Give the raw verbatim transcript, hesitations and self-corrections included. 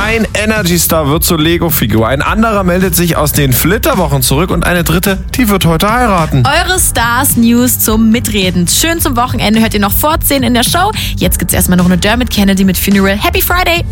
Ein Energy-Star wird zur Lego-Figur. Ein anderer meldet sich aus den Flitterwochen zurück und eine dritte, die wird heute heiraten. Eure Stars-News zum Mitreden. Schön zum Wochenende hört ihr noch vor zehn in der Show. Jetzt gibt's erstmal noch eine Dermot Kennedy mit Funeral. Happy Friday!